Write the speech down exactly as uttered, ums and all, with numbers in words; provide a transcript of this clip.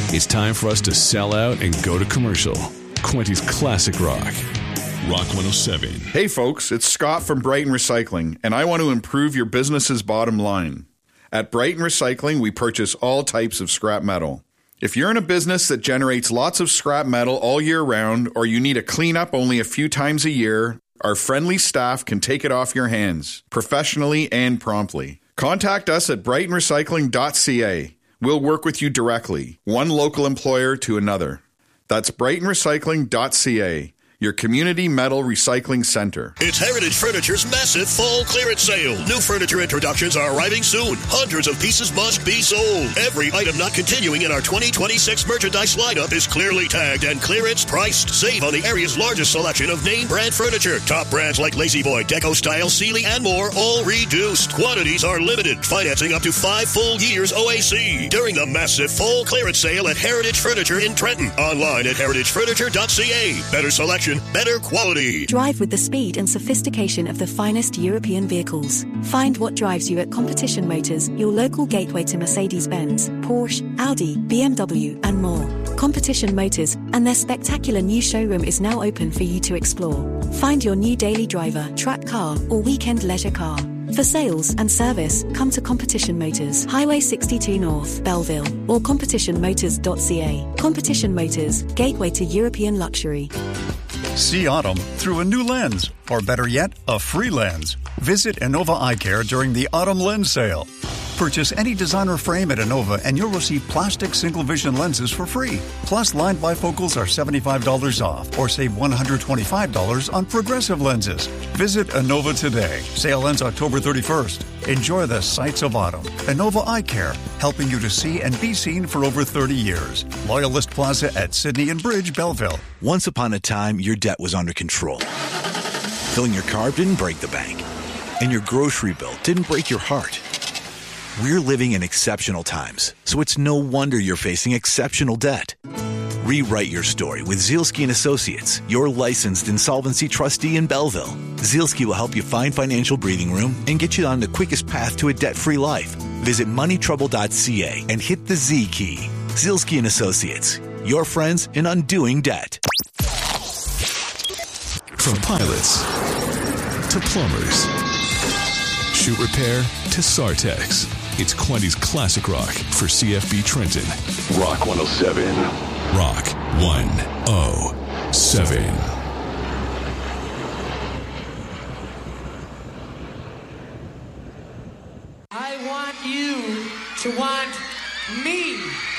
It's time for us to sell out and go to commercial. Quenty's Classic Rock. Rock one oh seven. Hey folks, it's Scott from Brighton Recycling, and I want to improve your business's bottom line. At Brighton Recycling, we purchase all types of scrap metal. If you're in a business that generates lots of scrap metal all year round, or you need a cleanup only a few times a year, our friendly staff can take it off your hands, professionally and promptly. Contact us at brighton recycling dot c a. We'll work with you directly, one local employer to another. That's brighton recycling dot c a. Your community metal recycling center. It's Heritage Furniture's massive fall clearance sale. New furniture introductions are arriving soon. Hundreds of pieces must be sold. Every item not continuing in our twenty twenty-six merchandise lineup is clearly tagged and clearance priced. Save on the area's largest selection of name brand furniture. Top brands like Lazy Boy, Deco Style, Sealy, and more, all reduced. Quantities are limited. Financing up to five full years O A C. During the massive fall clearance sale at Heritage Furniture in Trenton. Online at heritage furniture dot c a. Better selection, better quality. Drive with the speed and sophistication of the finest European vehicles. Find what drives you at Competition Motors, your local gateway to Mercedes-Benz, Porsche, Audi, B M W, and more. Competition Motors and their spectacular new showroom is now open for you to explore. Find your new daily driver, track car, or weekend leisure car. For sales and service, come to Competition Motors, Highway sixty-two North, Belleville, or competition motors dot c a. Competition Motors, gateway to European luxury. See autumn through a new lens, or better yet, a free lens. Visit Innova Eye Care during the Autumn Lens Sale. Purchase any designer frame at Innova and you'll receive plastic single vision lenses for free. Plus, lined bifocals are seventy-five dollars off, or save one hundred twenty-five dollars on progressive lenses. Visit Innova today. Sale ends October thirty-first. Enjoy the sights of autumn. Innova Eye Care, helping you to see and be seen for over thirty years. Loyalist Plaza at Sydney and Bridge, Belleville. Once upon a time, your debt was under control. Filling your car didn't break the bank, and your grocery bill didn't break your heart. We're living in exceptional times, so it's no wonder you're facing exceptional debt. Rewrite your story with Zielski and Associates, your licensed insolvency trustee in Belleville. Zielski will help you find financial breathing room and get you on the quickest path to a debt-free life. Visit money trouble dot c a and hit the Z key. Zielski and Associates, your friends in undoing debt. From pilots to plumbers, shoot repair to Sartex. It's Quenty's Classic Rock for C F B Trenton. Rock one oh seven. Rock one oh seven. I want you to want me.